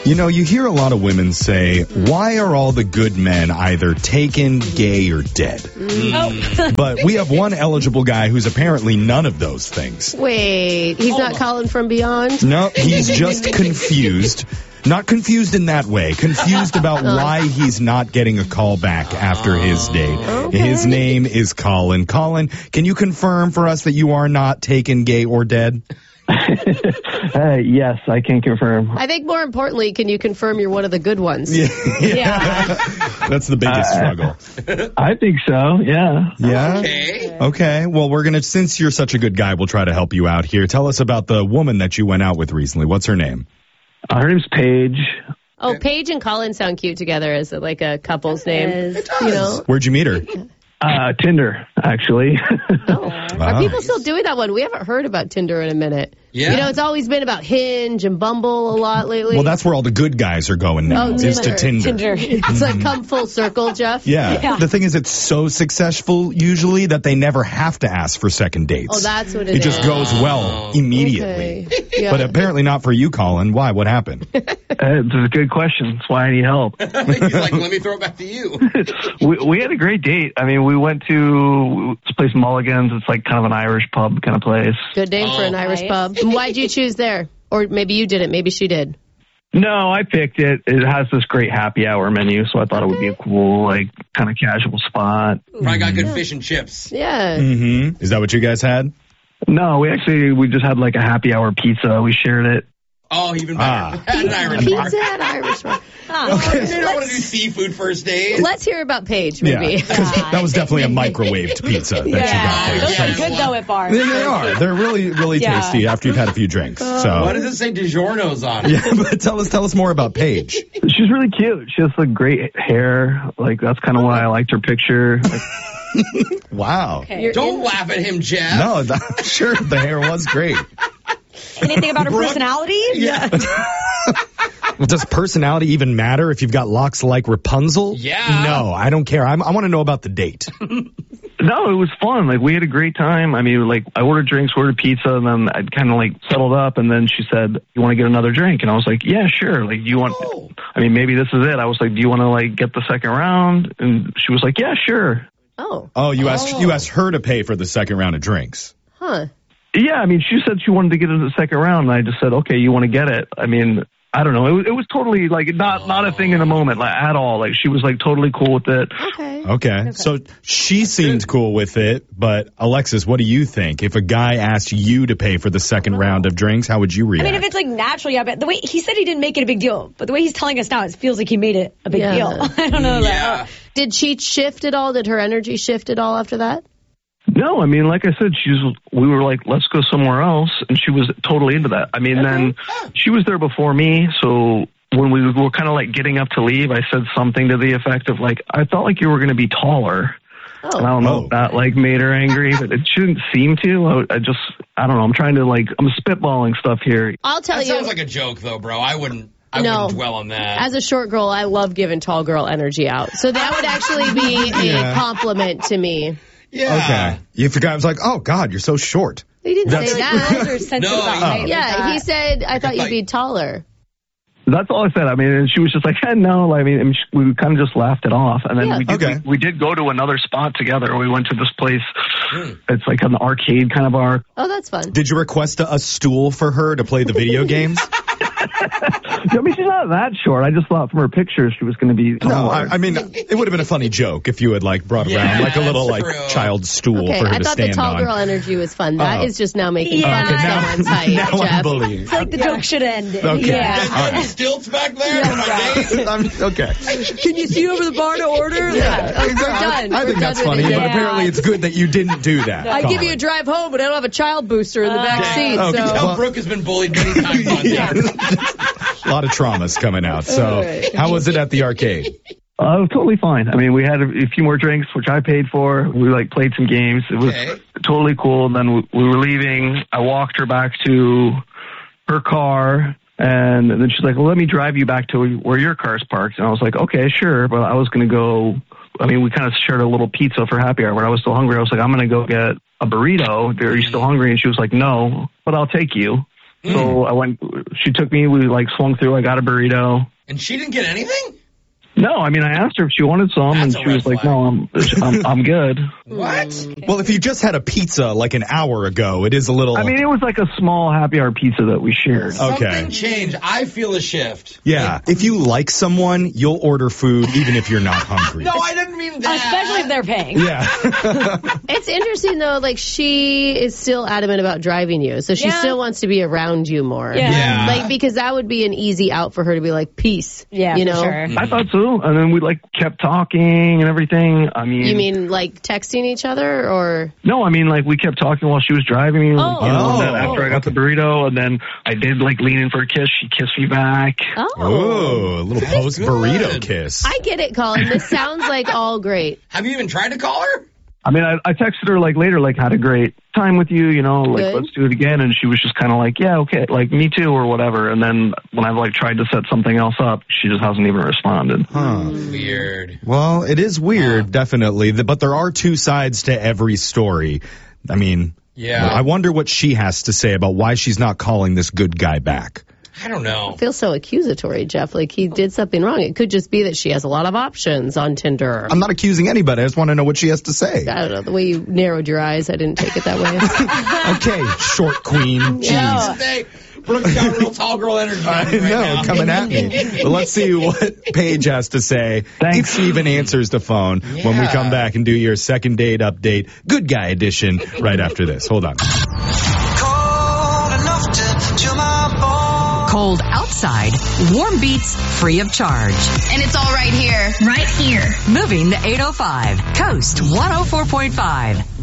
You know, you hear a lot of women say, why are all the good men either taken, gay, or dead? But we have one eligible guy who's apparently none of those things. Wait, he's not Colin from Beyond? No, he's just confused. Not confused in that way. Confused about why he's not getting a call back after his date. Okay. His name is Colin. Colin, can you confirm for us that you are not taken, gay, or dead? Yes, I can confirm. I think more importantly, can you confirm you're one of the good ones? Yeah. That's the biggest struggle. I think so, yeah. Yeah? Okay. Well, since you're such a good guy, we'll try to help you out here. Tell us about the woman that you went out with recently. What's her name? Her name's Paige. Oh, Paige and Colin sound cute together as like a couple's name. It You know? Where'd you meet her? Tinder, actually. Are people still doing that one? We haven't heard about Tinder in a minute. Yeah. You know, it's always been about Hinge and Bumble a lot lately. Well, that's where all the good guys are going now, is to Tinder. It's like come full circle, Jeff. Yeah. The thing is, it's so successful usually that they never have to ask for second dates. Oh, that's what it is. It just goes well immediately. Okay. Yeah. But apparently not for you, Colin. Why? What happened? It's a good question. That's why I need help. He's like, let me throw it back to you. We had a great date. I mean, we went to this place, Mulligan's. It's like kind of an Irish pub kind of place. Good name for an Irish pub. And why'd you choose there? Or maybe you didn't. Maybe she did. No, I picked it. It has this great happy hour menu, so I thought it would be a cool, like, kind of casual spot. Probably got good fish and chips. Yeah. Mm-hmm. Is that what you guys had? No, we just had like a happy hour pizza. We shared it. Oh, even better. An Irish bar. Pizza at Irish bar. They don't want to do seafood first date. Let's hear about Paige, maybe. Yeah. That was definitely a microwaved pizza that you got. Those are good, though, at bars. They are. They're really, really tasty after you've had a few drinks. So. Why does it say DiGiorno's on it? Yeah, but tell us more about Paige. She's really cute. She has like great hair. Like that's kind of why I liked her picture. Like, Wow. Okay. Don't laugh at him, Jeff. No, I'm sure the hair was great. Anything about her personality? Yeah. Does personality even matter if you've got locks like Rapunzel? Yeah. No, I don't care. I want to know about the date. no, it was fun. Like we had a great time. I mean, like I ordered drinks, ordered pizza, and then I kind of like settled up. And then she said, "You want to get another drink?" And I was like, "Yeah, sure." Like, do you want? I mean, maybe this is it. I was like, "Do you want to like get the second round?" And she was like, "Yeah, sure." Oh, you asked her to pay for the second round of drinks. Huh. Yeah, I mean, she said she wanted to get into the second round, and I just said, "Okay, you want to get it?" I mean, I don't know. It was totally like not a thing in the moment like, at all. Like she was like totally cool with it. Okay. So she seemed cool with it, but Alexis, what do you think? If a guy asked you to pay for the second round of drinks, how would you react? I mean, if it's like natural, yeah, but the way he said he didn't make it a big deal, but the way he's telling us now, it feels like he made it a big deal. I don't know. Yeah. Did she shift at all? Did her energy shift at all after that? No, I mean, like I said, we were like, let's go somewhere else, and she was totally into that. I mean, then she was there before me, so when we were kind of like getting up to leave, I said something to the effect of like, I felt like you were going to be taller. Oh. And I don't know if that like made her angry, but it shouldn't seem to. I don't know. I'm trying to like, I'm spitballing stuff here. I'll tell That you. sounds like a joke, though, bro. I wouldn't dwell on that. As a short girl, I love giving tall girl energy out. So that would actually be a compliment to me. Yeah. Okay. If a guy was like, oh, God, you're so short. He didn't say that. They're sensitive about height. Yeah, he said, I thought you'd be taller. That's all I said. I mean, and she was just like, no. I mean, we kind of just laughed it off. And then we did go to another spot together. We went to this place. It's like an arcade kind of bar. Oh, that's fun. Did you request a stool for her to play the video games? I mean, she's not that short. I just thought from her pictures she was going to be taller. No, I mean, it would have been a funny joke if you had like brought around like a little like child stool Okay, for her I to thought stand the tall on. girl energy was fun. That is just now making fun of now- someone's height, now I'm Jeff. bullying. It's like the joke should end. Okay. Yeah. Any stilts back there for my date? Okay. Can you see over the bar to order? Yeah, We're done. I think We're that's done with funny, it. but apparently it's good that you didn't do that. I give you a drive home, but I don't have a child booster in the back seat. Okay. So. Tell Brooke has been bullied many times on that. A lot of traumas coming out. So, how was it at the arcade? It was totally fine. I mean, we had a few more drinks, which I paid for. We like played some games. It was totally cool. Then we were leaving. I walked her back to her car, and then she's like, well, let me drive you back to where your car's parked. And I was like, okay, sure. But I was going to go. I mean, we kind of shared a little pizza for happy hour. When I was still hungry, I was like, I'm going to go get a burrito. Are you still hungry? And she was like, no, but I'll take you. So she took me, we like swung through, I got a burrito. And she didn't get anything? No, I mean, I asked her if she wanted some, That's and she was like, "No, I'm good." What? Well, if you just had a pizza like an hour ago, it is a little... I mean, it was like a small happy hour pizza that we shared. Something changed. I feel a shift. Yeah. If you like someone, you'll order food even if you're not hungry. No, I didn't mean that. Especially if they're paying. Yeah. It's interesting, though, like, she is still adamant about driving you, so she still wants to be around you more. Yeah. Like, because that would be an easy out for her to be like, peace. Yeah, you know? for sure. I thought so, and then we like kept talking and everything. I mean, You mean, like, texting each other, or? no, I mean, like, we kept talking while she was driving. And then after I got the burrito, and then I did, like, lean in for a kiss. She kissed me back. Oh, a little post-burrito kiss. I get it, Colin. This sounds like all great. Have you even tried to call her? I mean, I texted her, like, later, like, had a great time with you, you know, like, Good. let's do it again. And she was just kind of like, yeah, okay, like, me too, or whatever. And then when I've, like, tried to set something else up, she just hasn't even responded. Weird. Well, it is weird, definitely. But there are two sides to every story. I mean, I wonder what she has to say about why she's not calling this good guy back. I don't know. I feel so accusatory, Jeff. Like, he did something wrong. It could just be that she has a lot of options on Tinder. I'm not accusing anybody. I just want to know what she has to say. I don't know. The way you narrowed your eyes, I didn't take it that way. Okay, short queen. Jeez. Hey, Brooke's got real tall girl energy. I know, coming at me. Well, let's see what Paige has to say. Thanks. If she even answers the phone when we come back and do your second date update, good guy edition, right after this. Hold on. Cold outside, warm beats free of charge. And it's all right here. Right here. Moving the 805. Coast 104.5.